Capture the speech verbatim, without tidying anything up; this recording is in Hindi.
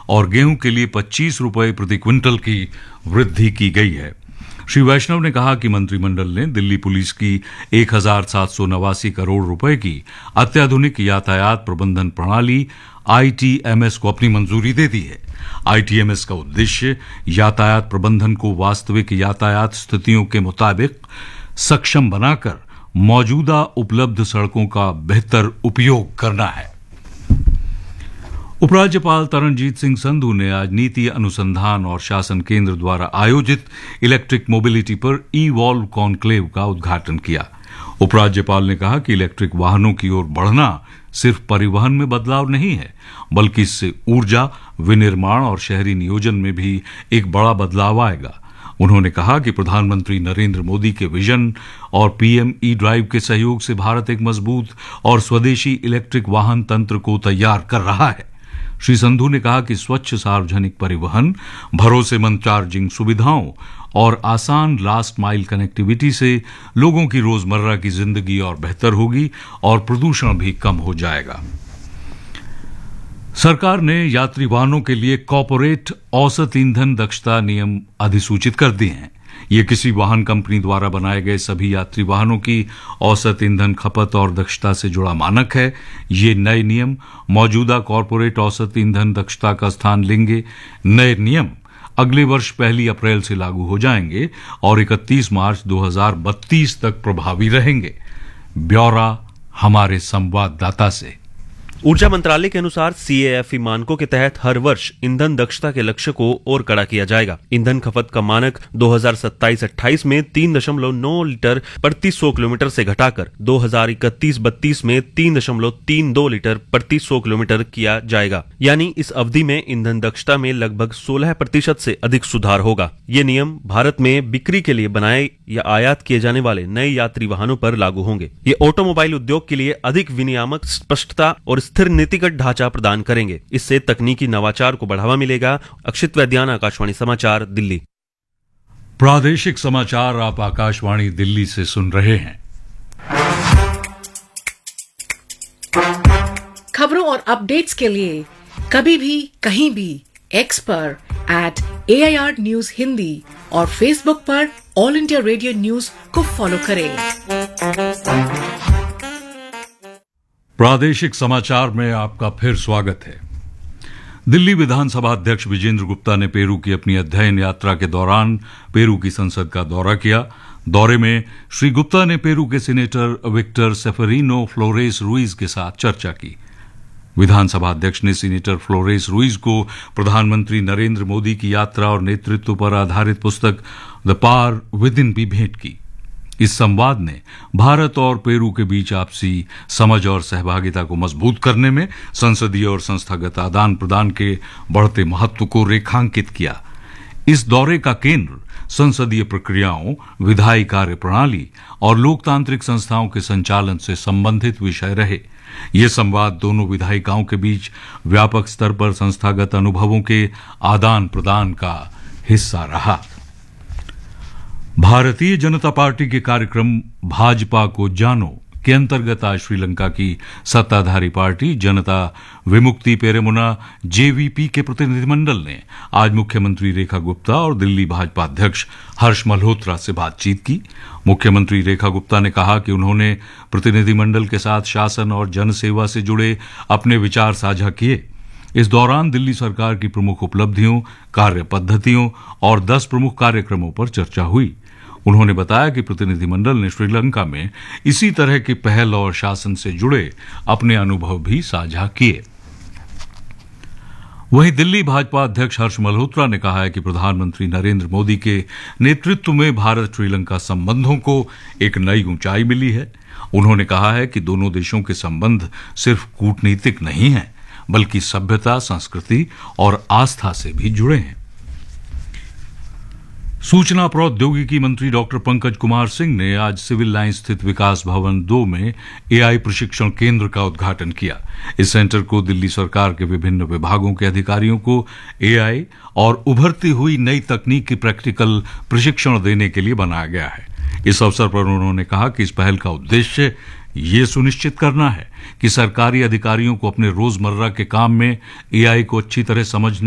और गेहूं के लिए पच्चीस रुपए प्रति क्विंटल की वृद्धि की गई है। श्री वैष्णव ने कहा कि मंत्रिमंडल ने दिल्ली पुलिस की एक हजार सात सौ नवासी करोड़ रुपए की अत्याधुनिक यातायात प्रबंधन प्रणाली आईटीएमएस को अपनी मंजूरी दे दी है। आईटीएमएस का उद्देश्य यातायात प्रबंधन को वास्तविक यातायात स्थितियों के मुताबिक सक्षम बनाकर मौजूदा उपलब्ध सड़कों का बेहतर उपयोग करना है। उपराज्यपाल तरणजीत सिंह संधू ने आज नीति अनुसंधान और शासन केंद्र द्वारा आयोजित इलेक्ट्रिक मोबिलिटी पर ई वॉल्व कॉन्क्लेव का उद्घाटन किया। उपराज्यपाल ने कहा कि इलेक्ट्रिक वाहनों की ओर बढ़ना सिर्फ परिवहन में बदलाव नहीं है, बल्कि इससे ऊर्जा, विनिर्माण और शहरी नियोजन में भी एक बड़ा बदलाव आएगा। उन्होंने कहा कि प्रधानमंत्री नरेंद्र मोदी के विजन और पीएम ई ड्राइव के सहयोग से भारत एक मजबूत और स्वदेशी इलेक्ट्रिक वाहन तंत्र को तैयार कर रहा है। श्री संधू ने कहा कि स्वच्छ सार्वजनिक परिवहन, भरोसेमंद चार्जिंग सुविधाओं और आसान लास्ट माइल कनेक्टिविटी से लोगों की रोजमर्रा की जिंदगी और बेहतर होगी और प्रदूषण भी कम हो जाएगा। सरकार ने यात्री वाहनों के लिए कॉर्पोरेट औसत ईंधन दक्षता नियम अधिसूचित कर दिए हैं। ये किसी वाहन कंपनी द्वारा बनाए गए सभी यात्री वाहनों की औसत ईंधन खपत और दक्षता से जुड़ा मानक है। ये नए नियम मौजूदा कॉर्पोरेट औसत ईंधन दक्षता का स्थान लेंगे। नए नियम अगले वर्ष पहली अप्रैल से लागू हो जाएंगे और इकतीस मार्च दो हज़ार बत्तीस तक प्रभावी रहेंगे। ब्यौरा हमारे संवाददाता से। ऊर्जा मंत्रालय के अनुसार सीएएफई मानकों के तहत हर वर्ष ईंधन दक्षता के लक्ष्य को और कड़ा किया जाएगा। ईंधन खपत का मानक दो हज़ार सत्ताईस अट्ठाईस में तीन दशमलव नौ लीटर प्रति सौ किलोमीटर से घटाकर दो हज़ार इकतीस बत्तीस में तीन दशमलव तीन दो लीटर प्रति सौ किलोमीटर किया जाएगा। यानी इस अवधि में ईंधन दक्षता में लगभग सोलह प्रतिशत से अधिक सुधार होगा। ये नियम भारत में बिक्री के लिए बनाए या आयात किए जाने वाले नए यात्री वाहनों पर लागू होंगे। ये ऑटोमोबाइल उद्योग के लिए अधिक विनियामक स्पष्टता और स्थिर नीतिगत ढांचा प्रदान करेंगे। इससे तकनीकी नवाचार को बढ़ावा मिलेगा। अक्षित वैद्यान, आकाशवाणी समाचार, दिल्ली। प्रादेशिक समाचार आप आकाशवाणी दिल्ली से सुन रहे हैं। खबरों और अपडेट्स के लिए कभी भी कहीं भी एक्स पर eight A I R news Hindi और फेसबुक पर ऑल इंडिया रेडियो न्यूज को फॉलो करें। प्रादेशिक समाचार में आपका फिर स्वागत है। दिल्ली विधानसभा अध्यक्ष विजेंद्र गुप्ता ने पेरू की अपनी अध्ययन यात्रा के दौरान पेरू की संसद का दौरा किया। दौरे में श्री गुप्ता ने पेरू के सीनेटर विक्टर सेफेरिनो फ्लोरेस रुइज के साथ चर्चा की। विधानसभा अध्यक्ष ने सीनेटर फ्लोरेस रुइज को प्रधानमंत्री नरेंद्र मोदी की यात्रा और नेतृत्व पर आधारित पुस्तक द पावर विद इन भी भेंट की। इस संवाद ने भारत और पेरू के बीच आपसी समझ और सहभागिता को मजबूत करने में संसदीय और संस्थागत आदान प्रदान के बढ़ते महत्व को रेखांकित किया। इस दौरे का केंद्र संसदीय प्रक्रियाओं, विधायी कार्य प्रणाली और लोकतांत्रिक संस्थाओं के संचालन से संबंधित विषय रहे। ये संवाद दोनों विधायिकाओं के बीच व्यापक स्तर पर संस्थागत अनुभवों के आदान प्रदान का हिस्सा रहा। भारतीय जनता पार्टी के कार्यक्रम भाजपा को जानो के अंतर्गत आज श्रीलंका की सत्ताधारी पार्टी जनता विमुक्ति पेरेमुना जेवीपी के प्रतिनिधिमंडल ने आज मुख्यमंत्री रेखा गुप्ता और दिल्ली भाजपा अध्यक्ष हर्ष मल्होत्रा से बातचीत की। मुख्यमंत्री रेखा गुप्ता ने कहा कि उन्होंने प्रतिनिधिमंडल के साथ शासन और जनसेवा से जुड़े अपने विचार साझा किए। इस दौरान दिल्ली सरकार की प्रमुख उपलब्धियों, कार्य पद्धतियों और दस प्रमुख कार्यक्रमों पर चर्चा हुई। उन्होंने बताया कि प्रतिनिधिमंडल ने श्रीलंका में इसी तरह की पहल और शासन से जुड़े अपने अनुभव भी साझा किए। वहीं दिल्ली भाजपा अध्यक्ष हर्ष मल्होत्रा ने कहा है कि प्रधानमंत्री नरेंद्र मोदी के नेतृत्व में भारत श्रीलंका संबंधों को एक नई ऊंचाई मिली है। उन्होंने कहा है कि दोनों देशों के संबंध सिर्फ कूटनीतिक नहीं हैं, बल्कि सभ्यता, संस्कृति और आस्था से भी जुड़े हैं। सूचना प्रौद्योगिकी मंत्री डॉक्टर पंकज कुमार सिंह ने आज सिविल लाइन स्थित विकास भवन दो में एआई प्रशिक्षण केंद्र का उद्घाटन किया। इस सेंटर को दिल्ली सरकार के विभिन्न विभागों के अधिकारियों को एआई और उभरती हुई नई तकनीक की प्रैक्टिकल प्रशिक्षण देने के लिए बनाया गया है। इस अवसर पर उन्होंने कहा कि इस पहल का उद्देश्य ये सुनिश्चित करना है कि सरकारी अधिकारियों को अपने रोजमर्रा के काम में एआई को अच्छी तरह समझने